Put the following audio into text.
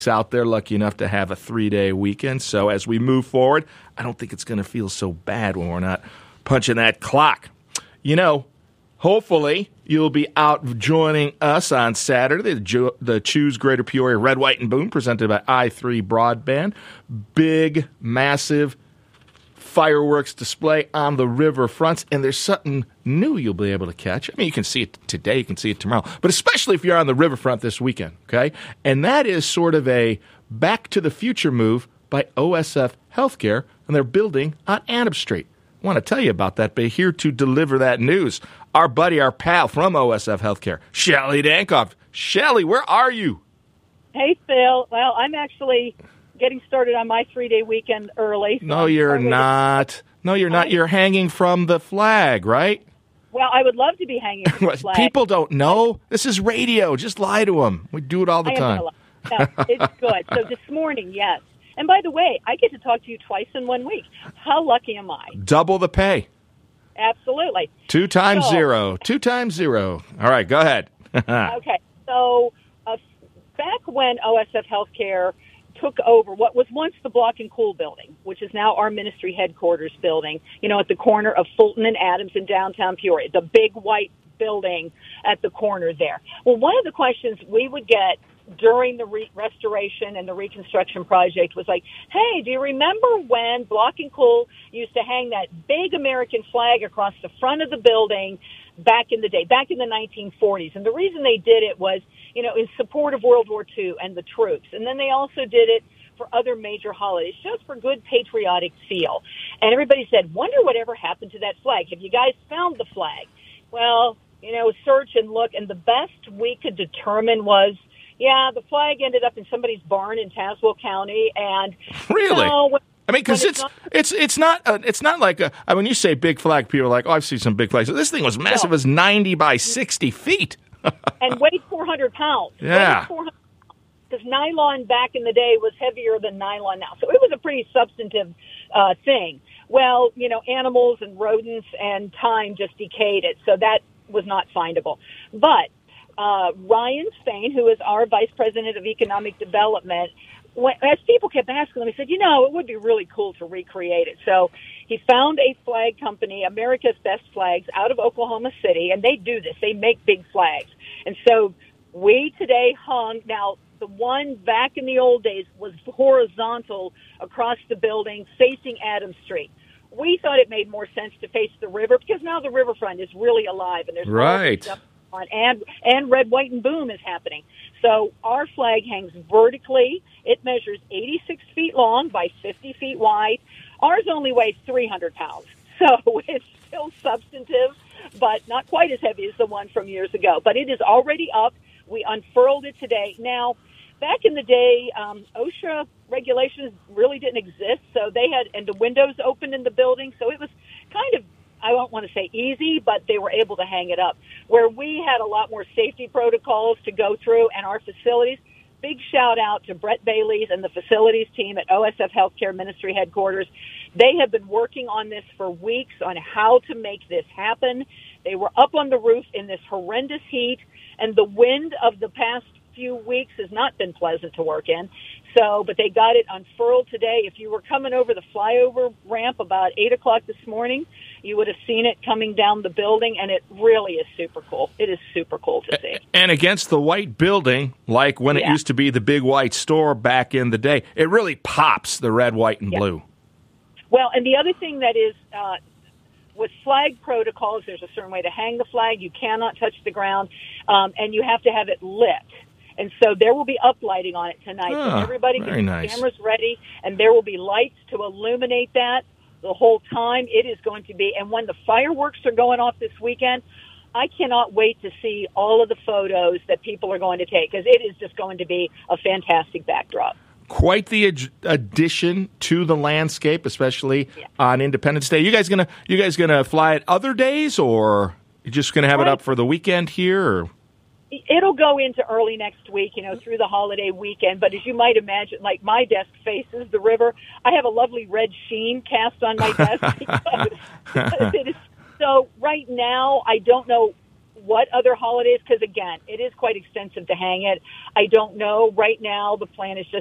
out there lucky enough to have a 3-day weekend. So as we move forward, I don't think it's going to feel so bad when we're not punching that clock. You know, hopefully you'll be out joining us on Saturday, the Choose Greater Peoria Red, White, and Boom, presented by I3 Broadband. Big, massive fireworks display on the riverfronts, and there's something new you'll be able to catch. I mean, you can see it today, you can see it tomorrow, but especially if you're on the riverfront this weekend, okay? And that is sort of a Back to the Future move by OSF Healthcare, and they're building on Adams Street. I want to tell you about that, but here to deliver that news, our buddy, our pal from OSF Healthcare, Shelly Dankoff. Shelly, where are you? Hey, Phil. Well, I'm actually getting started on my 3-day weekend early. So no, you're not. No, you're not. You're hanging from the flag, right? Well, I would love to be hanging from the flag. People don't know. This is radio. Just lie to them. We do it all the time. No, it's good. So this morning, yes. And by the way, I get to talk to you twice in 1 week. How lucky am I? Double the pay. Absolutely. 2 times 0. 2 times 0. All right, go ahead. Okay. So back when OSF Healthcare took over what was once the Block and Cool building, which is now our ministry headquarters building, you know, at the corner of Fulton and Adams in downtown Peoria, the big white building at the corner there. Well, one of the questions we would get during the restoration and the reconstruction project was like, hey, do you remember when Block and Cool used to hang that big American flag across the front of the building back in the day, back in the 1940s? And the reason they did it was, you know, in support of World War II and the troops. And then they also did it for other major holidays, just for good patriotic feel. And everybody said, wonder whatever happened to that flag. Have you guys found the flag? Well, you know, search and look, and the best we could determine was, yeah, the flag ended up in somebody's barn in Tazewell County. And really? I mean, because it's not like when you say big flag, people are like, oh, I've seen some big flags. This thing was massive. It was 90 by 60 feet. And weighed 400 pounds. Yeah. Because nylon back in the day was heavier than nylon now. So it was a pretty substantive thing. Well, you know, animals and rodents and time just decayed it. So that was not findable. But Ryan Spain, who is our Vice President of Economic Development, as people kept asking him, he said, you know, it would be really cool to recreate it. So he found a flag company, America's Best Flags, out of Oklahoma City, and they do this. They make big flags. And so we today hung, now the one back in the old days was horizontal across the building facing Adams Street. We thought it made more sense to face the river because now the riverfront is really alive and there's right. Stuff on, and Red, White, and Boom is happening. So our flag hangs vertically. It measures 86 feet long by 50 feet wide. Ours only weighs 300 pounds. So it's still substantive, but not quite as heavy as the one from years ago. But it is already up. We unfurled it today. Now, back in the day, OSHA regulations really didn't exist. So they had, and the windows open in the building. So it was kind of, I don't want to say easy, but they were able to hang it up. Where we had a lot more safety protocols to go through and our facilities. Big shout out to Brett Bailey's and the facilities team at OSF Healthcare Ministry Headquarters. They have been working on this for weeks on how to make this happen. They were up on the roof in this horrendous heat, and the wind of the past few weeks has not been pleasant to work in. So, but they got it unfurled today. If you were coming over the flyover ramp about 8 o'clock this morning, you would have seen it coming down the building, and it really is super cool. It is super cool to see. And against the white building, like when it used to be the big white store back in the day, it really pops the red, white, and blue. Well, and the other thing that is, with flag protocols, there's a certain way to hang the flag. You cannot touch the ground, and you have to have it lit. And so there will be uplighting on it tonight. So everybody gets their cameras ready, and there will be lights to illuminate that the whole time. It is going to be, and when the fireworks are going off this weekend, I cannot wait to see all of the photos that people are going to take, because it is just going to be a fantastic backdrop. Quite the addition to the landscape, especially on Independence Day. You guys gonna fly it other days, or you just gonna have it up for the weekend here? Or? It'll go into early next week, through the holiday weekend. But as you might imagine, like my desk faces the river. I have a lovely red sheen cast on my desk. Because it is, so right now, I don't know what other holidays, because again, it is quite extensive to hang it. I don't know. Right now, the plan is just